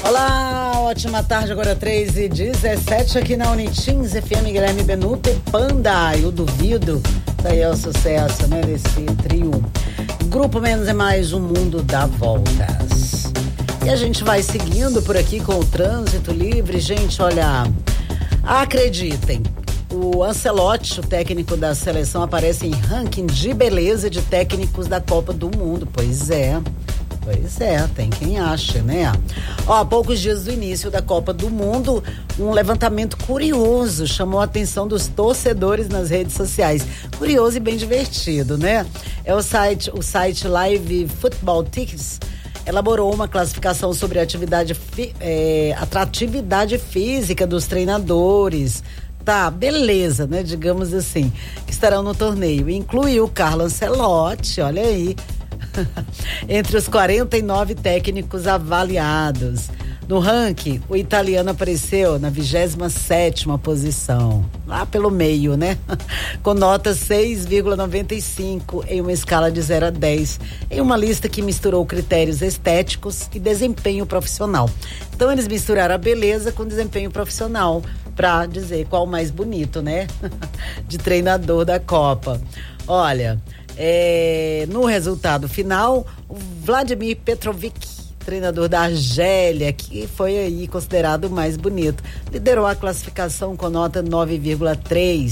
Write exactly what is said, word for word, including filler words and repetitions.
Olá, ótima tarde, agora três e dezessete aqui na Unitins F M, Guilherme Benuto e Panda, eu duvido, daí é o sucesso, né, desse trio. Grupo Menos é Mais, o mundo dá voltas. E a gente vai seguindo por aqui com o trânsito livre, gente, olha, acreditem, o Ancelotti, o técnico da seleção, aparece em ranking de beleza de técnicos da Copa do Mundo, pois é. Pois é, tem quem acha, né? Ó, há poucos dias do início da Copa do Mundo, um levantamento curioso chamou a atenção dos torcedores nas redes sociais. Curioso e bem divertido, né? É o site, o site Live Football Tickets elaborou uma classificação sobre a atividade, é, atratividade física dos treinadores. Tá, beleza, né? Digamos assim, que estarão no torneio. Incluiu o Carlo Ancelotti, olha aí, entre os quarenta e nove técnicos avaliados. No ranking, o italiano apareceu na vigésima sétima posição, lá pelo meio, né? Com nota seis vírgula noventa e cinco em uma escala de zero a dez, em uma lista que misturou critérios estéticos e desempenho profissional. Então eles misturaram a beleza com desempenho profissional para dizer qual o mais bonito, né? De treinador da Copa. Olha, É, no resultado final, o Vladimir Petrovic, treinador da Argélia, que foi aí considerado o mais bonito, liderou a classificação com nota nove vírgula três.